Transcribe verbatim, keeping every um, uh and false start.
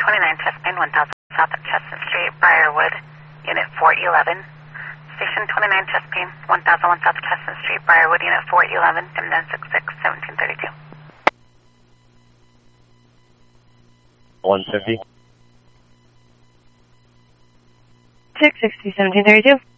twenty-nine Chesapeake, one thousand South of Chestnut Street, Briarwood, Unit four eleven. Station twenty-nine Chesapeake, one thousand one South of Chestnut Street, Briarwood, Unit four eleven, M nine six six, seventeen thirty-two. one fifty. six sixty, seventeen thirty-two.